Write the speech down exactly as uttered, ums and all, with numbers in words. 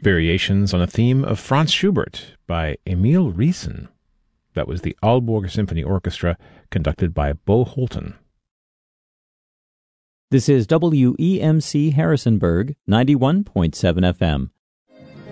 Variations on a Theme of Franz Schubert by Emil Riesen. That was the Aalborg Symphony Orchestra, conducted by Bo Holton. This is W E M C Harrisonburg, ninety-one point seven F M,